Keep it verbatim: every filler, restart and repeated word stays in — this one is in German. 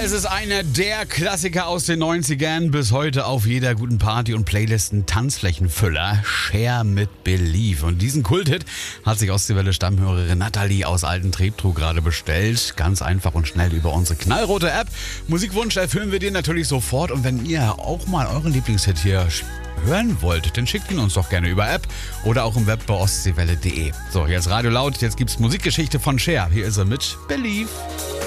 Es ist einer der Klassiker aus den neunzigern, bis heute auf jeder guten Party und Playlisten Tanzflächenfüller. Cher mit Believe. Und diesen Kulthit hat sich Ostseewelle Stammhörerin Nathalie aus Alten Treptow gerade bestellt. Ganz einfach und schnell über unsere knallrote App. Musikwunsch erfüllen wir dir natürlich sofort. Und wenn ihr auch mal euren Lieblingshit hier hören wollt, dann schickt ihn uns doch gerne über App oder auch im Web bei ostseewelle punkt de. So, jetzt Radio laut, jetzt gibt's Musikgeschichte von Cher. Hier ist er mit Believe.